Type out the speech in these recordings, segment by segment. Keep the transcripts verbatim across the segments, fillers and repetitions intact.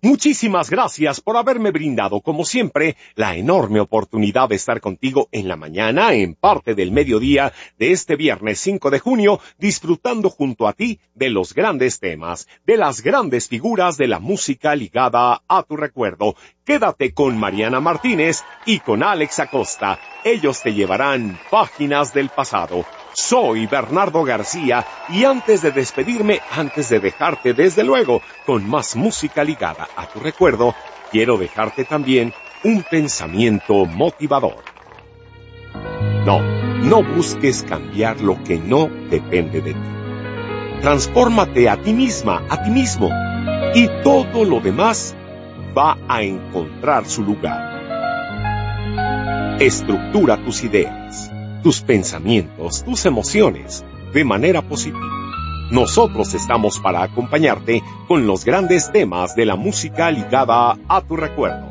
Muchísimas gracias por haberme brindado, como siempre, la enorme oportunidad de estar contigo en la mañana, en parte del mediodía de este viernes cinco de junio, disfrutando junto a ti de los grandes temas, de las grandes figuras de la música ligada a tu recuerdo. Quédate con Mariana Martínez y con Alex Acosta. Ellos te llevarán páginas del pasado. Soy Bernardo García y antes de despedirme, antes de dejarte desde luego con más música ligada a tu recuerdo, quiero dejarte también un pensamiento motivador. No, no busques cambiar lo que no depende de ti. Transfórmate a ti misma, a ti mismo, y todo lo demás va a encontrar su lugar. Estructura tus ideas, tus pensamientos, tus emociones, de manera positiva. Nosotros estamos para acompañarte con los grandes temas de la música ligada a tu recuerdo.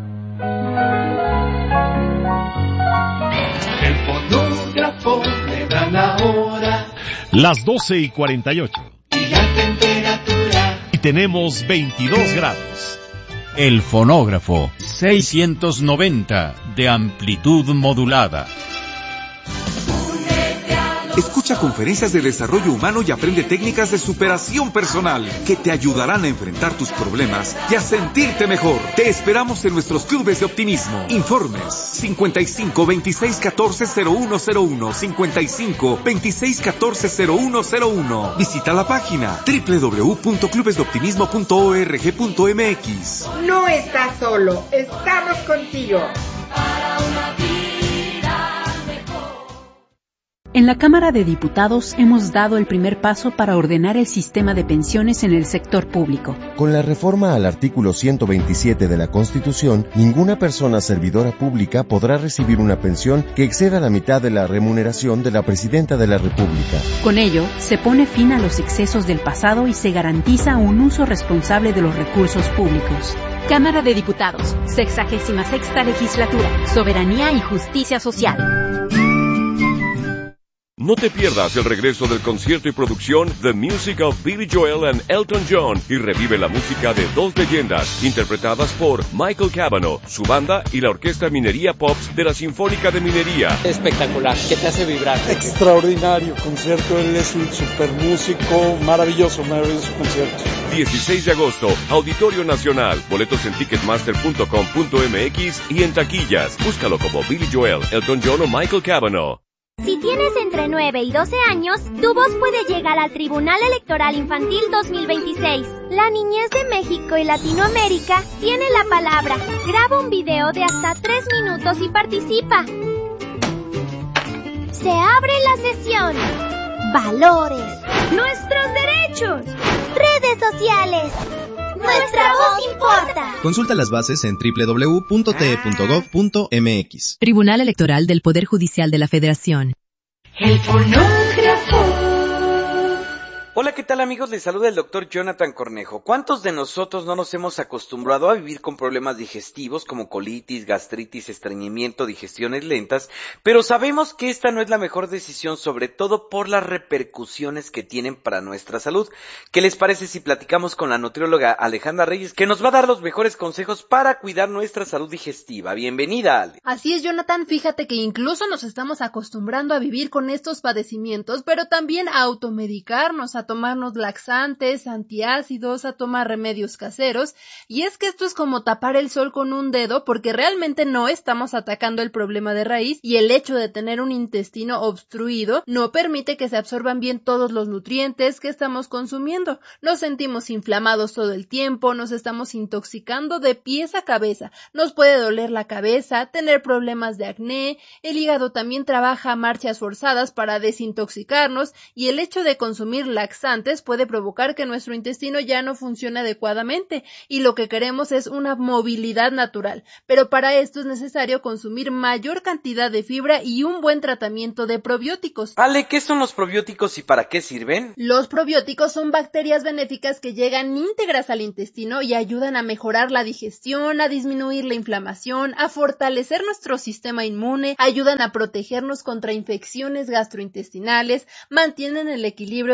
El fonógrafo le da la hora. Las doce y cuarenta y ocho. Y la temperatura. Y tenemos veintidós grados. El fonógrafo seiscientos noventa de amplitud modulada. Escucha conferencias de desarrollo humano y aprende técnicas de superación personal que te ayudarán a enfrentar tus problemas y a sentirte mejor. Te esperamos en nuestros clubes de optimismo. Informes cincuenta y cinco, veintiséis, catorce, cero uno cero uno, cincuenta y cinco, veintiséis, catorce, cero uno cero uno. Visita la página doble u doble u doble u punto clubes de optimismo punto org punto m x. No estás solo, estamos contigo. Para una vida mejor. En la Cámara de Diputados hemos dado el primer paso para ordenar el sistema de pensiones en el sector público. Con la reforma al artículo ciento veintisiete de la Constitución, ninguna persona servidora pública podrá recibir una pensión que exceda la mitad de la remuneración de la Presidenta de la República. Con ello, se pone fin a los excesos del pasado y se garantiza un uso responsable de los recursos públicos. Cámara de Diputados, sexagésima sexta legislatura, Soberanía y Justicia Social. No te pierdas el regreso del concierto y producción The Music of Billy Joel and Elton John y revive la música de dos leyendas interpretadas por Michael Cavanaugh, su banda y la Orquesta Minería Pops de la Sinfónica de Minería. Espectacular, que te hace vibrar. Extraordinario concierto, él es un super músico, maravilloso, maravilloso concierto. dieciséis de agosto, Auditorio Nacional, boletos en ticketmaster punto com punto m x y en taquillas. Búscalo como Billy Joel, Elton John o Michael Cavanaugh. Si tienes entre nueve y doce años, tu voz puede llegar al Tribunal Electoral Infantil dos mil veintiséis. La niñez de México y Latinoamérica tiene la palabra. Graba un video de hasta tres minutos y participa. Se abre la sesión. Valores. Nuestros derechos. Redes sociales. Nuestra voz importa. Consulta las bases en doble u doble u doble u punto t e punto gov punto m x. Tribunal Electoral del Poder Judicial de la Federación. El fonógrafo. Hola, ¿qué tal amigos? Les saluda el doctor Jonathan Cornejo. ¿Cuántos de nosotros no nos hemos acostumbrado a vivir con problemas digestivos como colitis, gastritis, estreñimiento, digestiones lentas? Pero sabemos que esta no es la mejor decisión, sobre todo por las repercusiones que tienen para nuestra salud. ¿Qué les parece si platicamos con la nutrióloga Alejandra Reyes, que nos va a dar los mejores consejos para cuidar nuestra salud digestiva? Bienvenida, Ale. Así es, Jonathan. Fíjate que incluso nos estamos acostumbrando a vivir con estos padecimientos, pero también a automedicarnos, a tomarnos laxantes, antiácidos, a tomar remedios caseros, y es que esto es como tapar el sol con un dedo, porque realmente no estamos atacando el problema de raíz, y el hecho de tener un intestino obstruido no permite que se absorban bien todos los nutrientes que estamos consumiendo. Nos sentimos inflamados todo el tiempo, nos estamos intoxicando de pies a cabeza, nos puede doler la cabeza, tener problemas de acné, el hígado también trabaja a marchas forzadas para desintoxicarnos, y el hecho de consumir laxantes puede provocar que nuestro intestino ya no funcione adecuadamente, y lo que queremos es una movilidad natural, pero para esto es necesario consumir mayor cantidad de fibra y un buen tratamiento de probióticos. Ale, ¿qué son los probióticos y para qué sirven? Los probióticos son bacterias benéficas que llegan íntegras al intestino y ayudan a mejorar la digestión, a disminuir la inflamación, a fortalecer nuestro sistema inmune, ayudan a protegernos contra infecciones gastrointestinales, mantienen el equilibrio de nuestra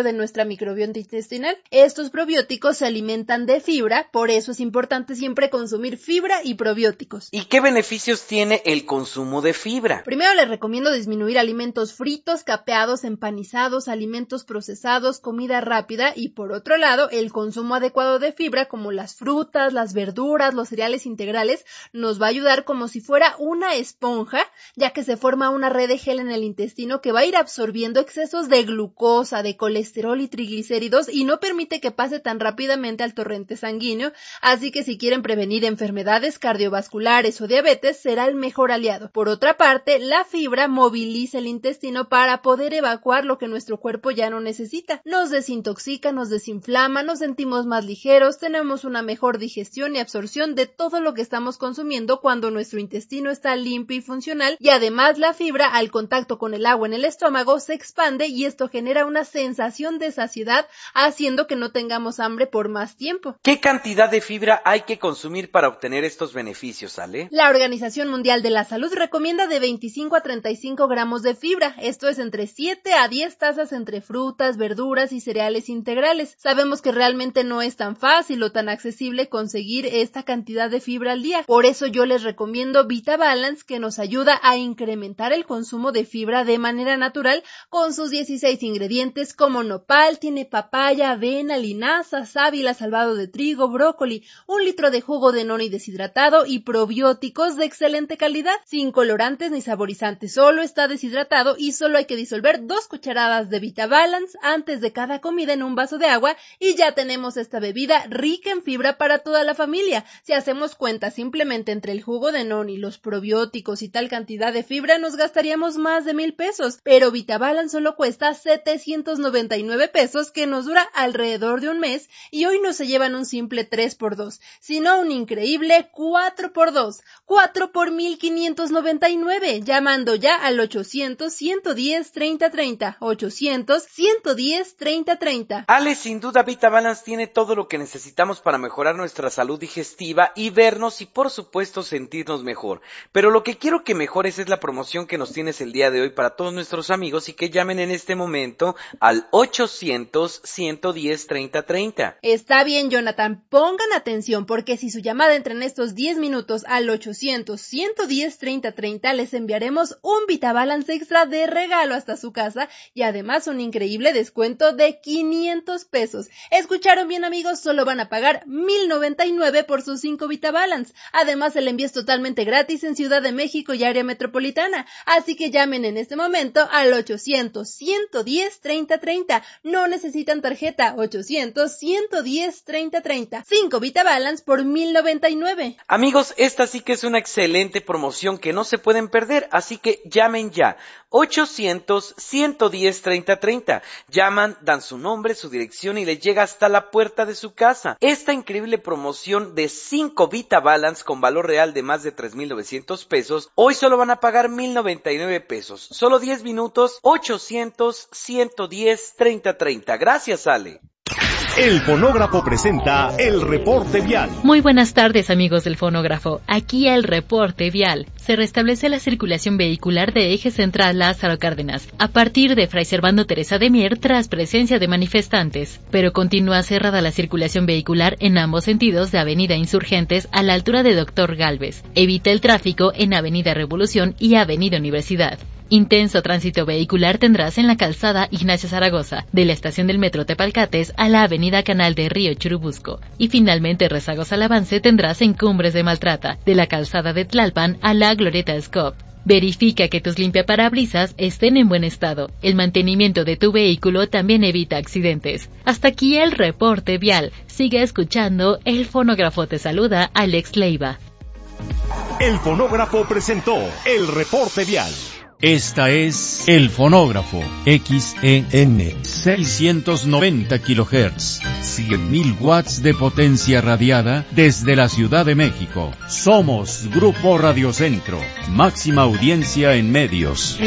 microbiota intestinal. Estos probióticos se alimentan de fibra, por eso es importante siempre consumir fibra y probióticos. ¿Y qué beneficios tiene el consumo de fibra? Primero les recomiendo disminuir alimentos fritos, capeados, empanizados, alimentos procesados, comida rápida y por otro lado el consumo adecuado de fibra como las frutas, las verduras, los cereales integrales nos va a ayudar como si fuera una esponja, ya que se forma una red de gel en el intestino que va a ir absorbiendo excesos de glucosa, de colesterol y triglicéridos y no permite que pase tan rápidamente al torrente sanguíneo, así que si quieren prevenir enfermedades cardiovasculares o diabetes será el mejor aliado. Por otra parte, la fibra moviliza el intestino para poder evacuar lo que nuestro cuerpo ya no necesita. Nos desintoxica, nos desinflama, nos sentimos más ligeros, tenemos una mejor digestión y absorción de todo lo que estamos consumiendo cuando nuestro intestino está limpio y funcional, y además la fibra al contacto con el agua en el estómago se expande y esto genera una sensación de saciedad, haciendo que no tengamos hambre por más tiempo. ¿Qué cantidad de fibra hay que consumir para obtener estos beneficios, Ale? La Organización Mundial de la Salud recomienda de veinticinco a treinta y cinco gramos de fibra, esto es entre siete a diez tazas entre frutas, verduras y cereales integrales. Sabemos que realmente no es tan fácil o tan accesible conseguir esta cantidad de fibra al día, por eso yo les recomiendo VitaBalance, que nos ayuda a incrementar el consumo de fibra de manera natural con sus dieciséis ingredientes como nopal, tiene papaya, avena, linaza, sábila, salvado de trigo, brócoli, un litro de jugo de noni deshidratado y probióticos de excelente calidad, sin colorantes ni saborizantes, solo está deshidratado y solo hay que disolver dos cucharadas de VitaBalance antes de cada comida en un vaso de agua y ya tenemos esta bebida rica en fibra para toda la familia. Si hacemos cuenta simplemente entre el jugo de noni, los probióticos y tal cantidad de fibra nos gastaríamos más de mil pesos, pero VitaBalance solo cuesta setecientos noventa y nueve pesos que nos dura alrededor de un mes y hoy no se llevan un simple tres por dos, sino un increíble cuatro por dos, cuatro por mil quinientos noventa y nueve, llamando ya al ochocientos, ciento diez, treinta treinta, ochocientos, ciento diez, treinta treinta. Ale, sin duda VitaBalance tiene todo lo que necesitamos para mejorar nuestra salud digestiva y vernos y por supuesto sentirnos mejor, pero lo que quiero que mejores es la promoción que nos tienes el día de hoy para todos nuestros amigos y que llamen en este momento al ochocientos, ciento diez, treinta treinta. Está bien, Jonathan, pongan atención porque si su llamada entra en estos diez minutos al ochocientos, ciento diez, treinta treinta les enviaremos un VitaBalance extra de regalo hasta su casa y además un increíble descuento de quinientos pesos. ¿Escucharon bien, amigos? Solo van a pagar mil noventa y nueve por sus cinco VitaBalance. Además, el envío es totalmente gratis en Ciudad de México y área metropolitana, así que llamen en este momento al ochocientos, ciento diez, treinta treinta. No necesitan tarjeta. Ochocientos, ciento diez, treinta treinta. cinco VitaBalance por mil noventa y nueve. Amigos, esta sí que es una excelente promoción que no se pueden perder, así que llamen ya. ochocientos, ciento diez, treinta treinta. Llaman, dan su nombre, su dirección y les llega hasta la puerta de su casa. Esta increíble promoción de cinco VitaBalance con valor real de más de tres mil novecientos pesos, hoy solo van a pagar mil noventa y nueve pesos. Solo diez minutos, ochocientos, ciento diez, treinta treinta. Gracias, Ale. El Fonógrafo presenta el reporte vial. Muy buenas tardes, amigos del Fonógrafo. Aquí el reporte vial. Se restablece la circulación vehicular de eje central Lázaro Cárdenas a partir de Fray Servando Teresa de Mier tras presencia de manifestantes, pero continúa cerrada la circulación vehicular en ambos sentidos de Avenida Insurgentes a la altura de Doctor Gálvez. Evita el tráfico en Avenida Revolución y Avenida Universidad. Intenso tránsito vehicular tendrás en la calzada Ignacio Zaragoza, de la estación del Metro Tepalcates a la avenida Canal de Río Churubusco. Y finalmente rezagos al avance tendrás en Cumbres de Maltrata, de la calzada de Tlalpan a la Glorieta Scop. Verifica que tus limpiaparabrisas estén en buen estado. El mantenimiento de tu vehículo también evita accidentes. Hasta aquí el reporte vial. Sigue escuchando, el Fonógrafo te saluda, Alex Leiva. El Fonógrafo presentó el reporte vial. Esta es El Fonógrafo, X E N, seiscientos noventa kilohertz, cien mil watts de potencia radiada desde la Ciudad de México. Somos Grupo Radio Centro, máxima audiencia en medios.